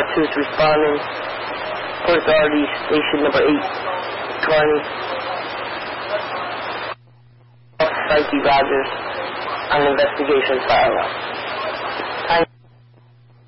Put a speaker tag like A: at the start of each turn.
A: who's responding. Port Authority, Station number 820. Frankie Rogers, an investigation file.